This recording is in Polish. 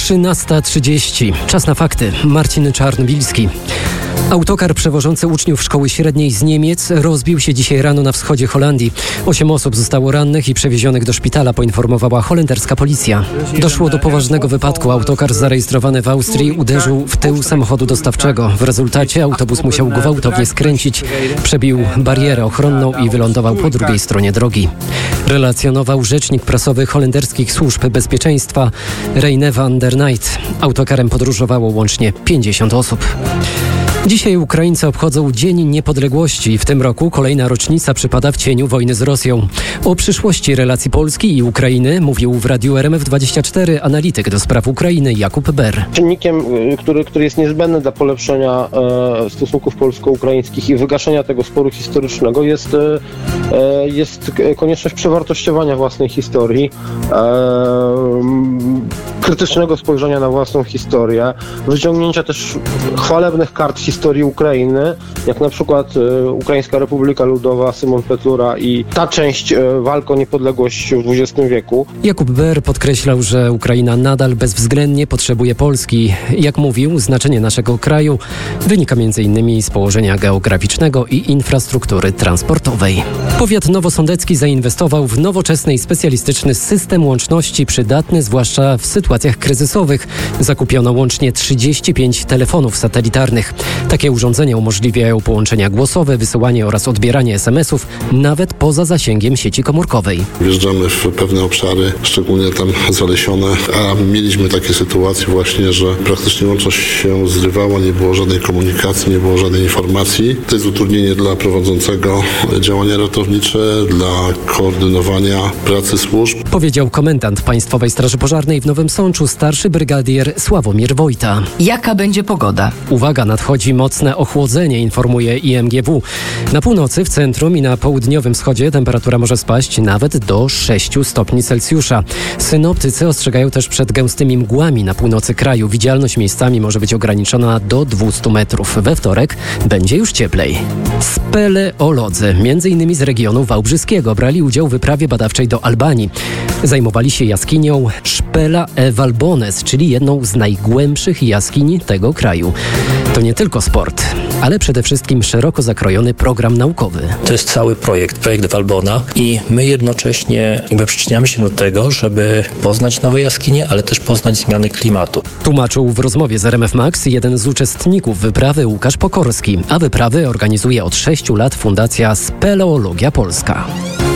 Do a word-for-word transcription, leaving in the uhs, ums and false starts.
trzynasta trzydzieści. Czas na fakty. Marcin Czarnobilski. Autokar przewożący uczniów szkoły średniej z Niemiec rozbił się dzisiaj rano na wschodzie Holandii. Osiem osób zostało rannych i przewiezionych do szpitala, poinformowała holenderska policja. Doszło do poważnego wypadku. Autokar zarejestrowany w Austrii uderzył w tył samochodu dostawczego. W rezultacie autobus musiał gwałtownie skręcić, przebił barierę ochronną i wylądował po drugiej stronie drogi. Relacjonował rzecznik prasowy holenderskich służb bezpieczeństwa Reine van der Nijt. Autokarem podróżowało łącznie pięćdziesiąt osób. Dzisiaj Ukraińcy obchodzą Dzień Niepodległości. W tym roku kolejna rocznica przypada w cieniu wojny z Rosją. O przyszłości relacji Polski i Ukrainy mówił w Radiu R M F dwadzieścia cztery analityk do spraw Ukrainy Jakub Ber. Czynnikiem, który, który jest niezbędny dla polepszenia e, stosunków polsko-ukraińskich i wygaszenia tego sporu historycznego jest, e, jest konieczność przewartościowania własnej historii, e, krytycznego spojrzenia na własną historię, wyciągnięcia też chwalebnych kart historii Ukrainy, jak na przykład e, Ukraińska Republika Ludowa, Szymon Petlura i ta część e, walk o niepodległość w dwudziestym wieku. Jakub Ber podkreślał, że Ukraina nadal bezwzględnie potrzebuje Polski. Jak mówił, znaczenie naszego kraju wynika między innymi z położenia geograficznego i infrastruktury transportowej. Powiat nowosądecki zainwestował w nowoczesny i specjalistyczny system łączności przydatny zwłaszcza w sytuacjach kryzysowych. Zakupiono łącznie trzydzieści pięć telefonów satelitarnych. Takie urządzenia umożliwiają połączenia głosowe, wysyłanie oraz odbieranie es em esów nawet poza zasięgiem sieci komórkowej. Wjeżdżamy w pewne obszary, szczególnie tam zalesione, a mieliśmy takie sytuacje właśnie, że praktycznie łączność się zrywała, nie było żadnej komunikacji, nie było żadnej informacji. To jest utrudnienie dla prowadzącego działania ratownicze, dla koordynowania pracy służb. Powiedział komendant Państwowej Straży Pożarnej w Nowym Sączu, starszy brygadier Sławomir Wojta. Jaka będzie pogoda? Uwaga, nadchodzi mocne ochłodzenie, informuje I M G W. Na północy, w centrum i na południowym wschodzie temperatura może spaść nawet do sześciu stopni Celsjusza. Synoptycy ostrzegają też przed gęstymi mgłami na północy kraju. Widzialność miejscami może być ograniczona do dwieście metrów. We wtorek będzie już cieplej. Speleolodzy, między innymi z regionu wałbrzyskiego, brali udział w wyprawie badawczej do Albanii. Zajmowali się jaskinią Szpela e Valbones, czyli jedną z najgłębszych jaskiń tego kraju. To nie tylko sport, ale przede wszystkim szeroko zakrojony program naukowy. To jest cały projekt, projekt Valbona i my jednocześnie jakby przyczyniamy się do tego, żeby poznać nowe jaskinie, ale też poznać zmiany klimatu. Tłumaczył w rozmowie z R M F Max jeden z uczestników wyprawy Łukasz Pokorski, a wyprawy organizuje od sześciu lat Fundacja Speleologia Polska.